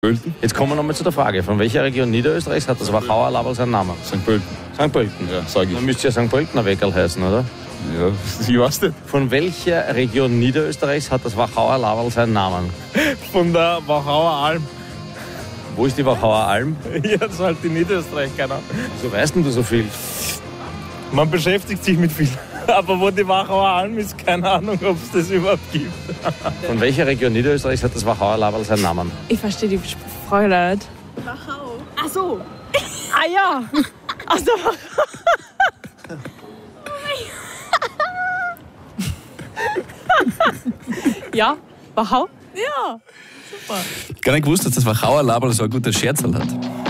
Pölten? Jetzt kommen wir nochmal zu der Frage. Von welcher Region Niederösterreichs hat das Wachauer Laberl seinen Namen? St. Pölten. St. Pölten? Ja, sag ich. Dann müsste ja St. Pöltener Weckerl heißen, oder? Ja, ich weiß nicht. Von welcher Region Niederösterreichs hat das Wachauer Laberl seinen Namen? Von der Wachauer Alm. Wo ist die Wachauer Alm? Ja, das ist halt in Niederösterreich, keine Ahnung. Wieso weißt denn du so viel? Man beschäftigt sich mit viel. Aber wo die Wachauer Alm ist, keine Ahnung, ob es das überhaupt gibt. Von welcher Region Niederösterreichs hat das Wachauer Laberl seinen Namen? Ich verstehe die Frage nicht. Wachau. Ach so. Ah ja! Ach so. Ja, Wachau? Ja. Gar nicht gewusst, dass das Wachauer Laberl so ein guter Scherzerl hat.